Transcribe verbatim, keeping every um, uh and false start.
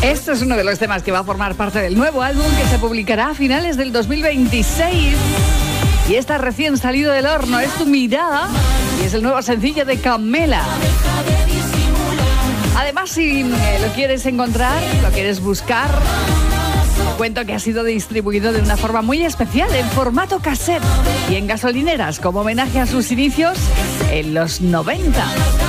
Este es uno de los temas que va a formar parte del nuevo álbum que se publicará a finales del dos mil veintiséis. Y está recién salido del horno, es Tu Mirada y es el nuevo sencillo de Camela. Además, si lo quieres encontrar, lo quieres buscar, te cuento que ha sido distribuido de una forma muy especial, en formato cassette y en gasolineras, como homenaje a sus inicios en los noventa.